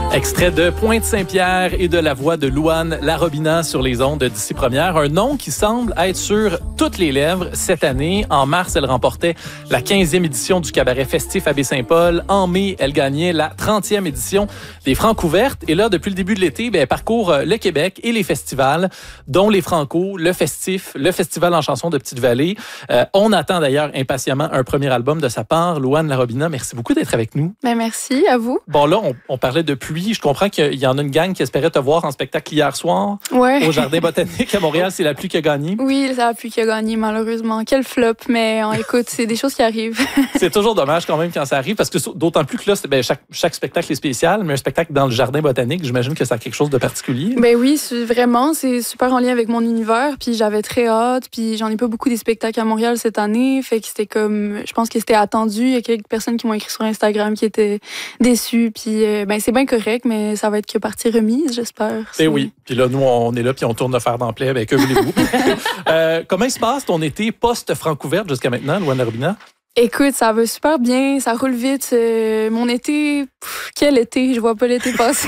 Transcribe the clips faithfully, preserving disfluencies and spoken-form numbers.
Extrait de Pointe-Saint-Pierre et de la voix de Louane Larobina sur les ondes d'ici première. Un nom qui semble être sur toutes les lèvres cette année. En mars, elle remportait la quinzième édition du cabaret festif à Baie-Saint-Paul. En mai, elle gagnait la trentième édition des Francouvertes. Et là, depuis le début de l'été, bien, elle parcourt le Québec et les festivals, dont les Franco, le Festif, le Festival en chanson de Petite-Vallée. Euh, on attend d'ailleurs impatiemment un premier album de sa part. Louane Larobina, merci beaucoup d'être avec nous. Ben merci, à vous. Bon, là, on, on parlait de pluie. Je comprends qu'il y en a une gang qui espérait te voir en spectacle hier soir ouais. au Jardin botanique à Montréal. C'est la pluie qui a gagné. Oui, c'est la pluie qui a gagné, malheureusement. Quel flop, mais on écoute, c'est des choses qui arrivent. C'est toujours dommage quand même quand ça arrive, parce que d'autant plus que là, ben, chaque, chaque spectacle est spécial, mais un spectacle dans le Jardin botanique, j'imagine que ça a quelque chose de particulier. Ben oui, c'est, vraiment, c'est super en lien avec mon univers, puis j'avais très hâte, puis j'en ai pas beaucoup des spectacles à Montréal cette année, fait que c'était comme, je pense que c'était attendu. Il y a quelques personnes qui m'ont écrit sur Instagram qui étaient déçues, puis euh, ben c'est bien correct, mais ça va être que partie remise, j'espère. Eh oui. Puis là, nous, on est là, puis on tourne le fer dans le plaid. Ben, que voulez-vous? euh, comment il se passe ton été post-Francouverte jusqu'à maintenant, Louane Larobina? Écoute, ça va super bien, ça roule vite. Euh, mon été, pff, quel été, je vois pas l'été passer.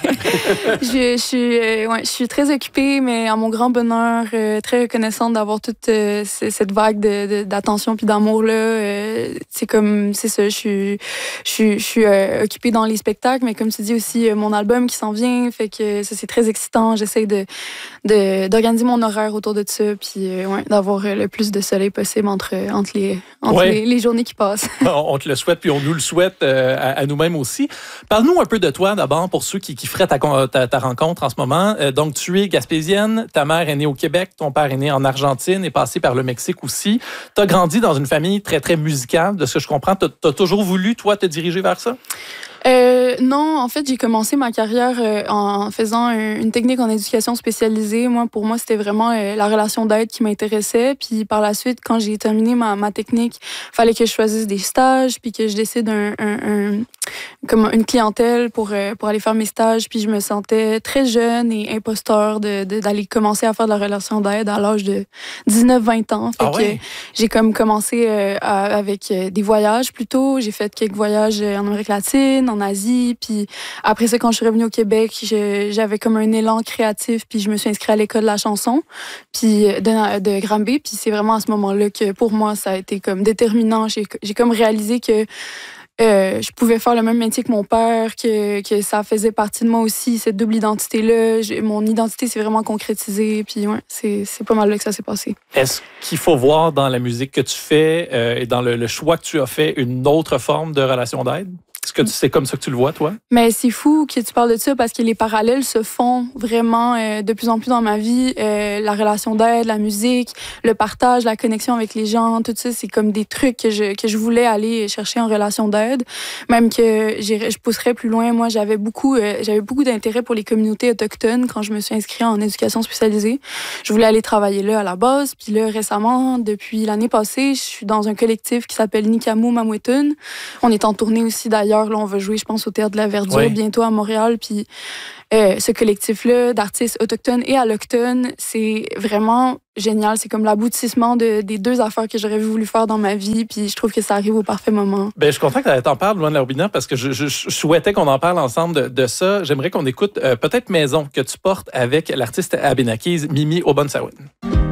je, je, suis, euh, ouais, je suis très occupée, mais à mon grand bonheur, euh, très reconnaissante d'avoir toute euh, cette vague de, de, d'attention puis d'amour-là. Euh, c'est comme, c'est ça, je suis, je suis, je suis euh, occupée dans les spectacles, mais comme tu dis aussi, euh, mon album qui s'en vient, fait que ça, c'est très excitant. J'essaie de, de, d'organiser mon horaire autour de ça, puis euh, ouais, d'avoir le plus de soleil possible entre, entre les... Entre ouais. les les journées qui passent. On te le souhaite, puis on nous le souhaite euh, à, à nous-mêmes aussi. Parle-nous un peu de toi d'abord, pour ceux qui, qui feraient ta, ta, ta rencontre en ce moment. Euh, donc, tu es gaspésienne, ta mère est née au Québec, ton père est né en Argentine, est passé par le Mexique aussi. Tu as grandi dans une famille très, très musicale, de ce que je comprends. Tu as toujours voulu, toi, te diriger vers ça? Euh, non, en fait, j'ai commencé ma carrière euh, en faisant un, une technique en éducation spécialisée. Moi, pour moi, c'était vraiment euh, la relation d'aide qui m'intéressait. Puis par la suite, quand j'ai terminé ma, ma technique, il fallait que je choisisse des stages, puis que je décide un, un, un, comme une clientèle pour, euh, pour aller faire mes stages. Puis je me sentais très jeune et imposteur de, de, d'aller commencer à faire de la relation d'aide à l'âge de dix-neuf vingt ans. Fait ah que ouais? J'ai comme commencé euh, à, avec des voyages plutôt. J'ai fait quelques voyages en Amérique latine, en Asie, puis après ça, quand je suis revenue au Québec, je, j'avais comme un élan créatif, puis je me suis inscrite à l'école de la chanson, puis de, de Granby, puis c'est vraiment à ce moment-là que pour moi, ça a été comme déterminant. J'ai, j'ai comme réalisé que Euh, je pouvais faire le même métier que mon père, que, que ça faisait partie de moi aussi, cette double identité-là. J'ai, mon identité s'est vraiment concrétisée, puis ouais, c'est, c'est pas mal là que ça s'est passé. Est-ce qu'il faut voir dans la musique que tu fais euh, et dans le, le choix que tu as fait une autre forme de relation d'aide? Est-ce que tu, c'est comme ça que tu le vois, toi? Mais c'est fou que tu parles de ça parce que les parallèles se font vraiment euh, de plus en plus dans ma vie. Euh, la relation d'aide, la musique, le partage, la connexion avec les gens, tout ça, c'est comme des trucs que je, que je voulais aller chercher en relation d'aide. Même que j'irais, je pousserais plus loin. Moi, j'avais beaucoup, euh, j'avais beaucoup d'intérêt pour les communautés autochtones quand je me suis inscrite en éducation spécialisée. Je voulais aller travailler là à la base. Puis là, récemment, depuis l'année passée, je suis dans un collectif qui s'appelle Nikamu Mamwetun. On est en tournée aussi d'ailleurs. Là, on va jouer, je pense, au Théâtre de la Verdure oui. bientôt à Montréal. Puis euh, ce collectif-là d'artistes autochtones et allochtones, c'est vraiment génial. C'est comme l'aboutissement de, des deux affaires que j'aurais voulu faire dans ma vie. Puis je trouve que ça arrive au parfait moment. Ben, je suis content que tu en parles, Louane Larobina, parce que je, je, je souhaitais qu'on en parle ensemble de, de ça. J'aimerais qu'on écoute euh, peut-être Maison que tu portes avec l'artiste abénaquise Mimi Obonsawin.